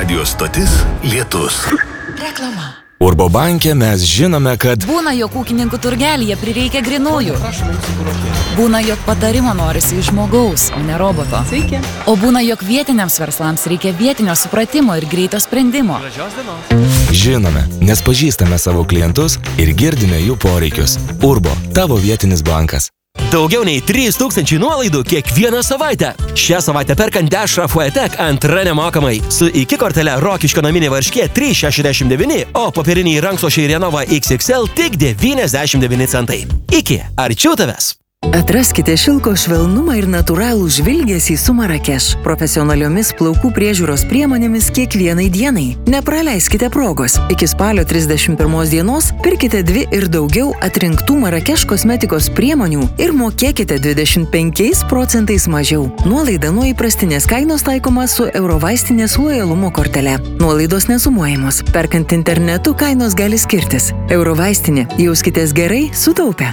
radijos stotis Lietus. Reklama. Urbo banke mes žinome, kad Būna, jog ūkininkų turgelyje prireikia grinųjų. Būna, jog patarimo norisi iš žmogaus, o ne roboto. Sveiki. O būna, jog vietiniams verslams reikia vietinio supratimo ir greito sprendimo. žinome, nes pažįstame savo klientus ir girdime jų poreikius. Urbo, tavo vietinis bankas. Daugiau nei 3000 nuolaidų kiekvieną savaitę. Šią savaitę perkant Dešra Fuetek antra nemokamai. Su iki kortele Rokiškio naminė varškė 3,69, o popieriniai rankšluosčiai Renova XXL tik 99 centai. Iki, arčiau tavęs. Atraskite šilko švelnumą ir natūralų žvilgesį su Marakeš. Profesionaliomis plaukų priežiūros priemonėmis kiekvienai dienai. Nepraleiskite progos. Iki spalio 31 dienos pirkite 2 ir daugiau atrinktų Marakeš kosmetikos priemonių ir mokėkite 25% mažiau. Nuolaida nuo įprastinės kainos taikoma su Eurovaistinės lojalumo kortele. Nuolaidos nesumuojamos. Perkant internetu kainos gali skirtis. Eurovaistinė. Jauskitės gerai, sutaupę.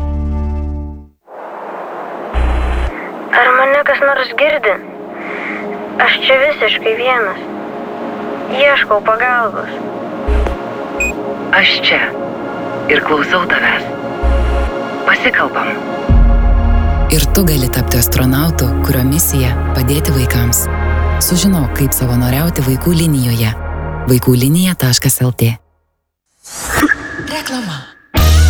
Ar mane kas nors girdi? Aš čia visiškai vienas. Ieškau pagalbos. Aš čia ir klausau tavęs. Pasikalbam. Ir tu gali tapti astronautu, kurio misija – padėti vaikams. Sužinok, kaip savanoriauti vaikų linijoje. vaikųlinija.lt. Reklama.